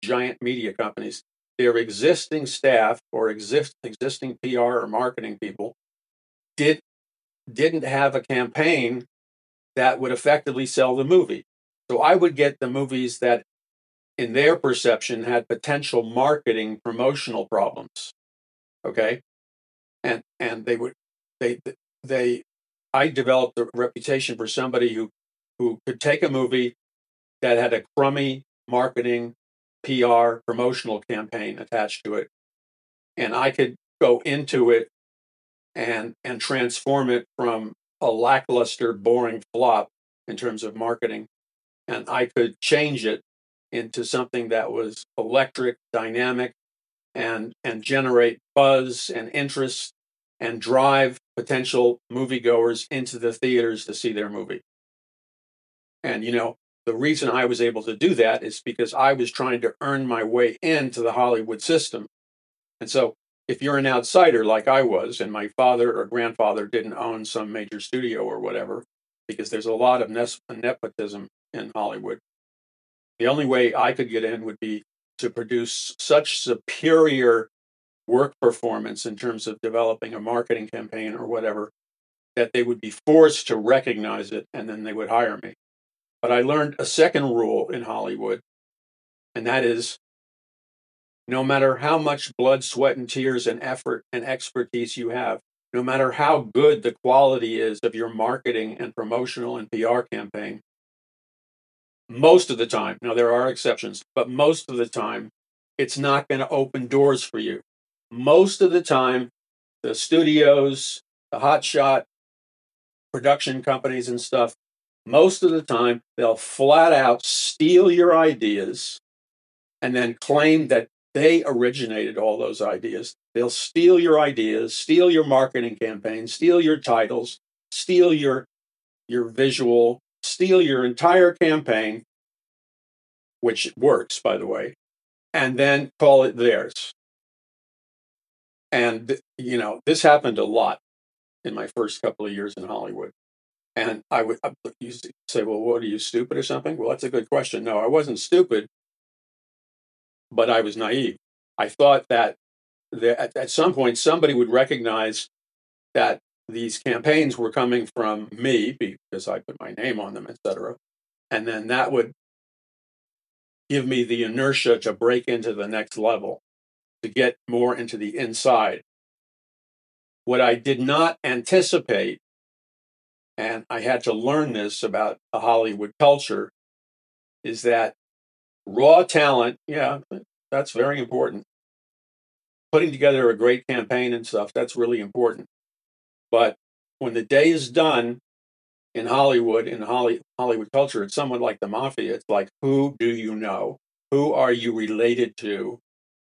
giant media companies, their existing staff or existing PR or marketing people didn't have a campaign that would effectively sell the movie. So I would get the movies that, in their perception, had potential marketing promotional problems. Okay, and they they I developed a reputation for somebody who could take a movie that had a crummy marketing, PR, promotional campaign attached to it, and I could go into it and transform it from a lackluster, boring flop in terms of marketing, and I could change it into something that was electric, dynamic, and generate buzz and interest and drive potential moviegoers into the theaters to see their movie. And the reason I was able to do that is because I was trying to earn my way into the Hollywood system. And so if you're an outsider like I was, and my father or grandfather didn't own some major studio or whatever, because there's a lot of nepotism in Hollywood, the only way I could get in would be to produce such superior work performance in terms of developing a marketing campaign or whatever, that they would be forced to recognize it, and then they would hire me. But I learned a second rule in Hollywood, and that is, no matter how much blood, sweat, and tears and effort and expertise you have, no matter how good the quality is of your marketing and promotional and PR campaign, most of the time, now there are exceptions, but most of the time, it's not going to open doors for you. Most of the time, the studios, the hotshot production companies and stuff, most of the time, they'll flat out steal your ideas and then claim that they originated all those ideas. They'll steal your ideas, steal your marketing campaign, steal your titles, steal your visual, steal your entire campaign, which works, by the way, and then call it theirs. And, this happened a lot in my first couple of years in Hollywood. And I used to say, well, what, are you stupid or something? Well, that's a good question. No, I wasn't stupid, but I was naive. I thought that at some point somebody would recognize that these campaigns were coming from me because I put my name on them, etc. And then that would give me the inertia to break into the next level, to get more into the inside. What I did not anticipate, and I had to learn this about the Hollywood culture, is that raw talent, yeah, that's very important. Putting together a great campaign and stuff, that's really important. But when the day is done in Hollywood, in Hollywood culture, it's somewhat like the mafia. It's like, who do you know? Who are you related to?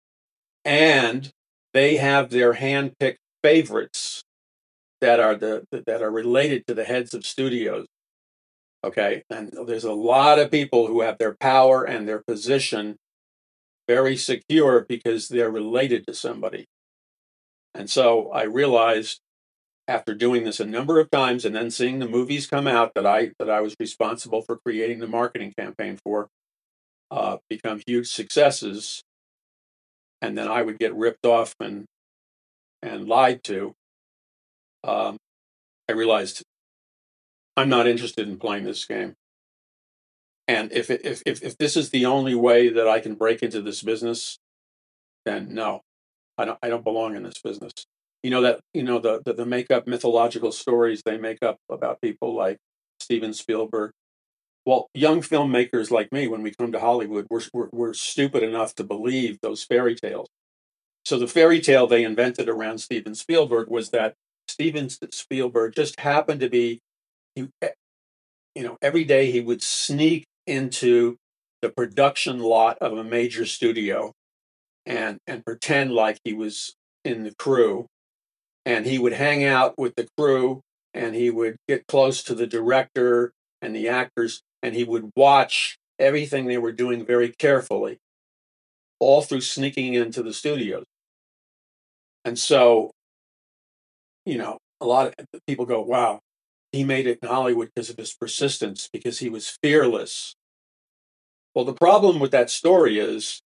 And they have their hand-picked favorites that are related to the heads of studios. Okay, and there's a lot of people who have their power and their position very secure because they're related to somebody. And so I realized, after doing this a number of times and then seeing the movies come out that I was responsible for creating the marketing campaign for, become huge successes, and then I would get ripped off and lied to. I realized I'm not interested in playing this game. And if this is the only way that I can break into this business, then no, I don't belong in this business. The make up mythological stories they make up about people like Steven Spielberg. Well, young filmmakers like me, when we come to Hollywood, we're stupid enough to believe those fairy tales. So the fairy tale they invented around Steven Spielberg was that Steven Spielberg just happened to be, every day he would sneak into the production lot of a major studio and pretend like he was in the crew, and he would hang out with the crew, and he would get close to the director and the actors, and he would watch everything they were doing very carefully, all through sneaking into the studios. And so, a lot of people go, wow, he made it in Hollywood because of his persistence, because he was fearless. Well, the problem with that story is